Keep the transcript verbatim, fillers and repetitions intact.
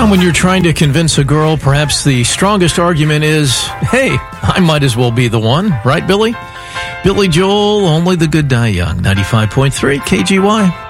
Yeah, when you're trying to convince a girl, perhaps the strongest argument is, hey, I might as well be the one. Right, Billy? Billy Joel, Only the Good Die Young, ninety-five point three K G Y.